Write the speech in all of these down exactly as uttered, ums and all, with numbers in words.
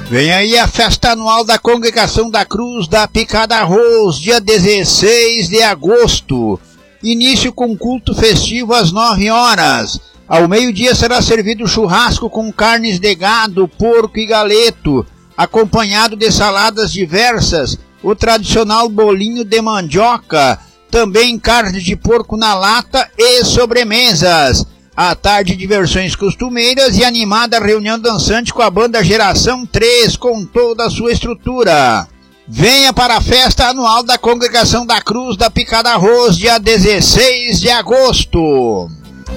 Vem aí a festa anual da Congregação da Cruz da Picada Arroz, dia dezesseis de agosto. Início com culto festivo às nove horas. Ao meio-dia será servido churrasco com carnes de gado, porco e galeto, acompanhado de saladas diversas, o tradicional bolinho de mandioca, também carne de porco na lata e sobremesas. À tarde, diversões costumeiras e animada reunião dançante com a banda Geração três, com toda a sua estrutura. Venha para a festa anual da Congregação da Cruz da Picada Arroz, dia dezesseis de agosto.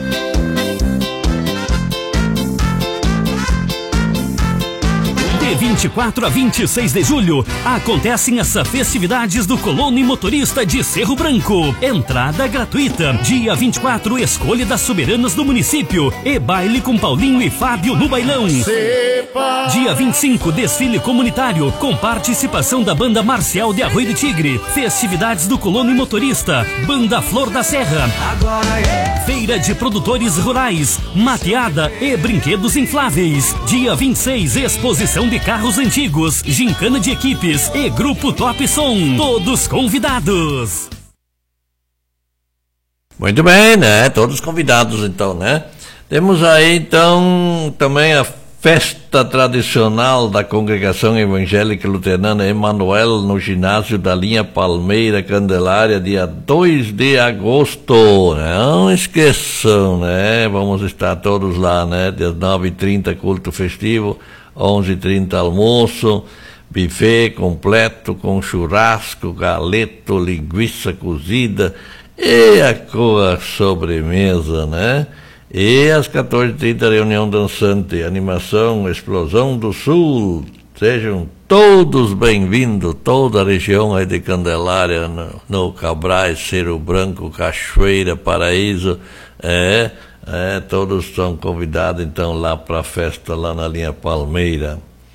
De vinte e quatro a vinte e seis de julho, acontecem as festividades do Colono e Motorista de Cerro Branco. Entrada gratuita. Dia vinte e quatro, escolha das soberanas do município e baile com Paulinho e Fábio no bailão. Dia vinte e cinco, desfile comunitário com participação da banda Marcial de Arroio do Tigre. Festividades do Colono e Motorista, Banda Flor da Serra. Feira de produtores rurais, mateada e brinquedos infláveis. Dia vinte e seis, exposição de carros antigos, gincana de equipes e grupo Top Som, todos convidados. Muito bem, né? Todos convidados então, né? Temos aí então também a festa tradicional da Congregação Evangélica Luterana Emanuel no ginásio da linha Palmeira Candelária, dia dois de agosto. Não esqueçam, né? Vamos estar todos lá, né? Dia nove e trinta, culto festivo. onze e trinta almoço, buffet completo com churrasco, galeto, linguiça cozida e a cor sobremesa, né? E às quatorze e trinta reunião dançante, animação, Explosão do Sul. Sejam todos bem-vindos, toda a região aí de Candelária, no, no Cabrais, Cerro Branco, Cachoeira, Paraíso, é... É, todos são convidados então lá para a festa lá na linha Palmeira.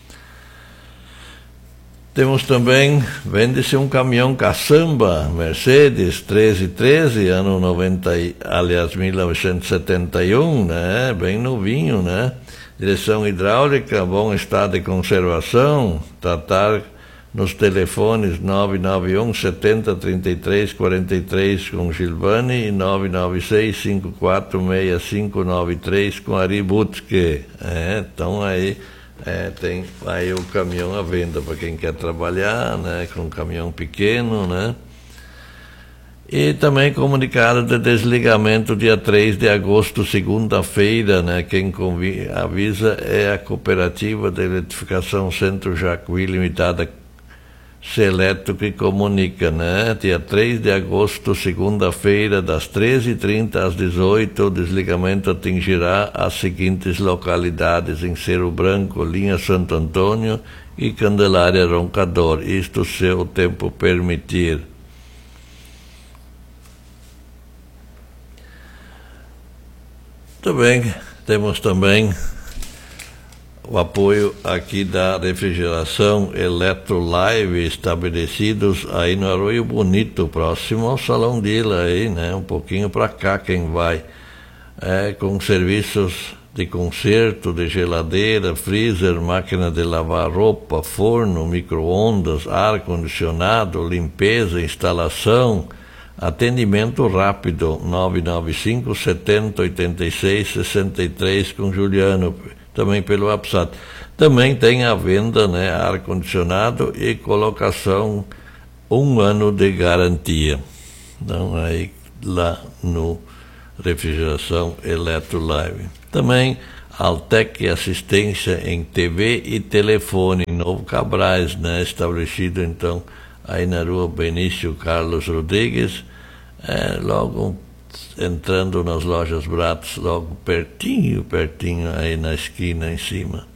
Temos também, vende-se um caminhão caçamba, Mercedes treze treze, ano noventa, aliás, mil novecentos e setenta e um, né? Bem novinho, né? Direção hidráulica, bom estado de conservação, tratar nos telefones nove nove um, setenta, trinta e três, quarenta e três com Gilvani e nove nove seis, cinco quatro seis cinco nove três com Ari Butke. É, então aí é, tem aí o caminhão à venda para quem quer trabalhar, né, com um caminhão pequeno, né? E também comunicado de desligamento dia três de agosto, segunda-feira, né? Quem convi- avisa é a Cooperativa de Eletrificação Centro Jacuí Limitada Seleto, que comunica, né? Dia três de agosto, segunda-feira, das treze e trinta às dezoito, o desligamento atingirá as seguintes localidades em Cerro Branco, linha Santo Antônio e Candelária Roncador, isto se o tempo permitir. Muito bem, temos também o apoio aqui da refrigeração Eletrolive, estabelecidos aí no Arroio Bonito, próximo ao Salão Dila, aí, né? Um pouquinho para cá quem vai, é, com serviços de conserto, de geladeira, freezer, máquina de lavar roupa, forno, micro-ondas, ar-condicionado, limpeza, instalação, atendimento rápido, nove nove cinco, setenta, oitenta e seis, sessenta e três com Juliano, também pelo WhatsApp. Também tem a venda, né, ar-condicionado e colocação, um ano de garantia. Então, aí, lá no Refrigeração Eletrolive. Também Altec Assistência em T V e Telefone, Novo Cabrais, né, estabelecido, então, aí na rua Benício Carlos Rodrigues, é, logo entrando nas lojas Bratos, logo pertinho, pertinho, aí na esquina em cima.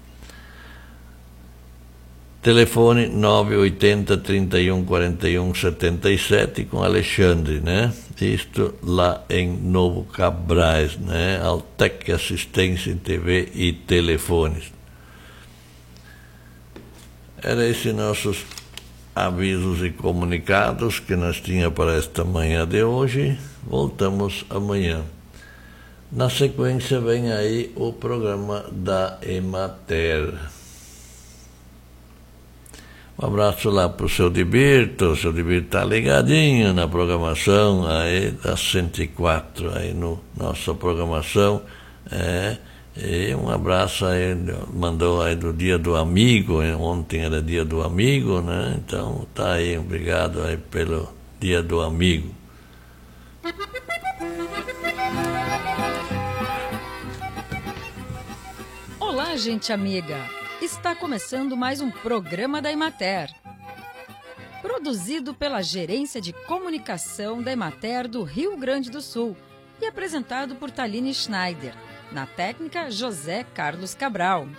Telefone nove oito zero, trinta e um, quarenta e um, setenta e sete com Alexandre, né? Isto lá em Novo Cabrais, né? Altec Assistência em T V e Telefones. Era esse nossos avisos e comunicados que nós tínhamos para esta manhã de hoje. Voltamos amanhã. Na sequência vem aí o programa da Emater. Um abraço lá pro seu Dibirto, o seu Dibirto tá ligadinho na programação aí das cento e quatro, aí no nossa programação, é, e um abraço aí, mandou aí do Dia do Amigo, ontem era Dia do Amigo, né, então tá aí, obrigado aí pelo Dia do Amigo. Olá, gente amiga! Está começando mais um programa da Emater, produzido pela Gerência de Comunicação da Emater do Rio Grande do Sul e apresentado por Taline Schneider, na técnica José Carlos Cabral.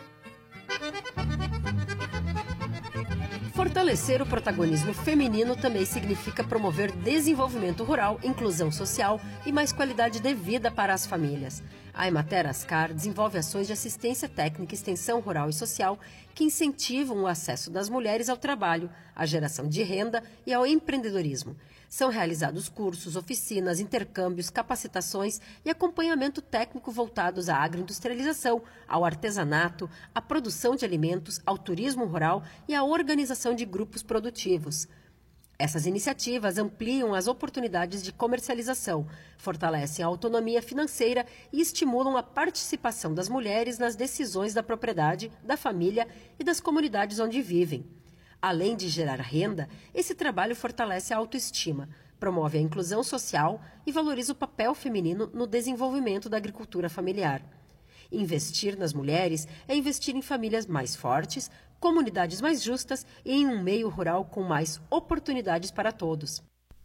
Fortalecer o protagonismo feminino também significa promover desenvolvimento rural, inclusão social e mais qualidade de vida para as famílias. A Emater Ascar desenvolve ações de assistência técnica, extensão rural e social que incentivam o acesso das mulheres ao trabalho, à geração de renda e ao empreendedorismo. São realizados cursos, oficinas, intercâmbios, capacitações e acompanhamento técnico voltados à agroindustrialização, ao artesanato, à produção de alimentos, ao turismo rural e à organização de grupos produtivos. Essas iniciativas ampliam as oportunidades de comercialização, fortalecem a autonomia financeira e estimulam a participação das mulheres nas decisões da propriedade, da família e das comunidades onde vivem. Além de gerar renda, esse trabalho fortalece a autoestima, promove a inclusão social e valoriza o papel feminino no desenvolvimento da agricultura familiar. Investir nas mulheres é investir em famílias mais fortes, comunidades mais justas e em um meio rural com mais oportunidades para todos.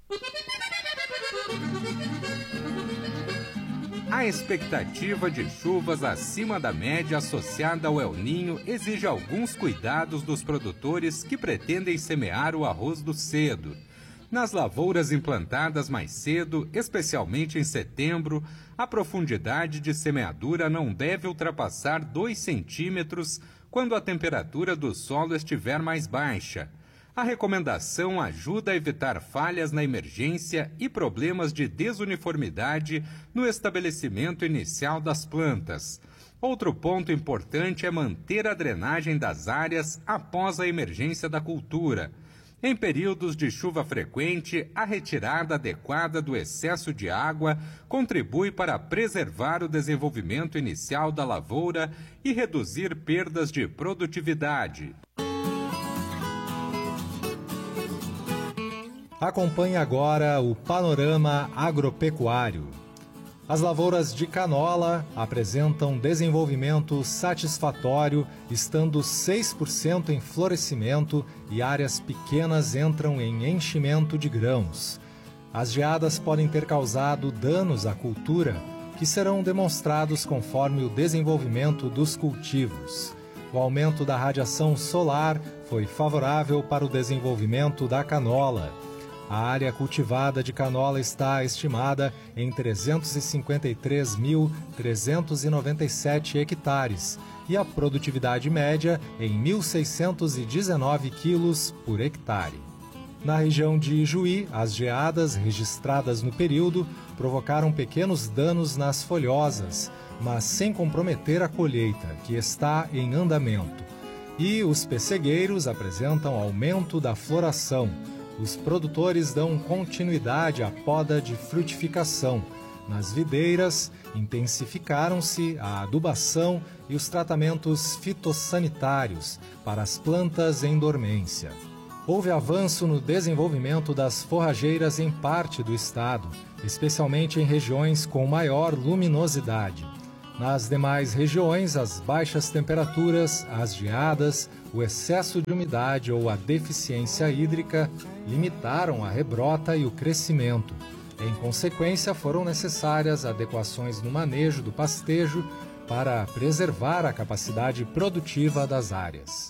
A expectativa de chuvas acima da média associada ao El Niño exige alguns cuidados dos produtores que pretendem semear o arroz do cedo. Nas lavouras implantadas mais cedo, especialmente em setembro, a profundidade de semeadura não deve ultrapassar dois centímetros quando a temperatura do solo estiver mais baixa. A recomendação ajuda a evitar falhas na emergência e problemas de desuniformidade no estabelecimento inicial das plantas. Outro ponto importante é manter a drenagem das áreas após a emergência da cultura. Em períodos de chuva frequente, a retirada adequada do excesso de água contribui para preservar o desenvolvimento inicial da lavoura e reduzir perdas de produtividade. Acompanhe agora o panorama agropecuário. As lavouras de canola apresentam desenvolvimento satisfatório, estando seis por cento em florescimento e áreas pequenas entram em enchimento de grãos. As geadas podem ter causado danos à cultura, que serão demonstrados conforme o desenvolvimento dos cultivos. O aumento da radiação solar foi favorável para o desenvolvimento da canola. A área cultivada de canola está estimada em trezentos e cinquenta e três mil, trezentos e noventa e sete hectares e a produtividade média em mil seiscentos e dezenove quilos por hectare. Na região de Ijuí, as geadas registradas no período provocaram pequenos danos nas folhosas, mas sem comprometer a colheita, que está em andamento. E os pessegueiros apresentam aumento da floração. Os produtores dão continuidade à poda de frutificação. Nas videiras, intensificaram-se a adubação e os tratamentos fitossanitários para as plantas em dormência. Houve avanço no desenvolvimento das forrageiras em parte do estado, especialmente em regiões com maior luminosidade. Nas demais regiões, as baixas temperaturas, as geadas, o excesso de umidade ou a deficiência hídrica limitaram a rebrota e o crescimento. Em consequência, foram necessárias adequações no manejo do pastejo para preservar a capacidade produtiva das áreas.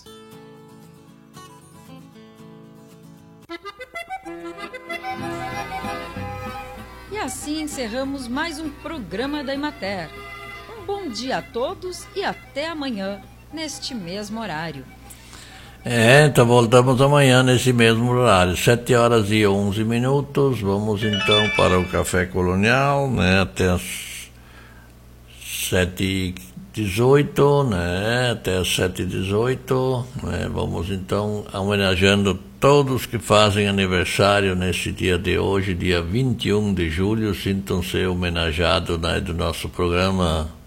E assim encerramos mais um programa da Emater. Um bom dia a todos e até amanhã, neste mesmo horário. É, então voltamos amanhã nesse mesmo horário, sete horas e onze minutos. Vamos então para o Café Colonial, né, até as sete dezoito, né, até às sete e dezoito, né, vamos então homenageando todos que fazem aniversário nesse dia de hoje, dia vinte e um de julho, sintam-se homenageados, né, do nosso programa.